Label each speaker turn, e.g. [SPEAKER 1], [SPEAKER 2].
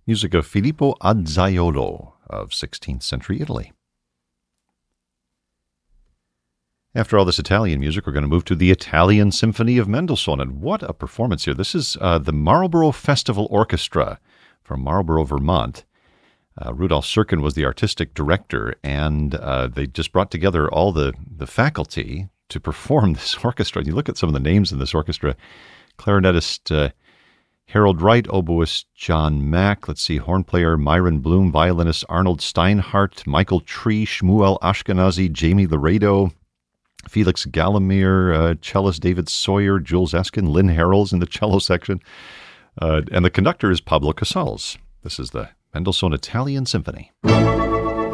[SPEAKER 1] Music of Filippo Azzaiolo of 16th century Italy. After all this Italian music, we're going to move to the Italian Symphony of Mendelssohn. And what a performance here. This is the Marlborough Festival Orchestra from Marlborough, Vermont. Rudolf Serkin was the artistic director, and they just brought together all the faculty to perform this orchestra. And you look at some of the names in this orchestra. Clarinetist Harold Wright, oboist John Mack, horn player Myron Bloom, violinist Arnold Steinhardt, Michael Tree, Shmuel Ashkenazi, Jamie Laredo, Felix Gallimere, cellist David Sawyer, Jules Eskin, Lynn Harrell's in the cello section, and the conductor is Pablo Casals. This is the Mendelssohn Italian Symphony.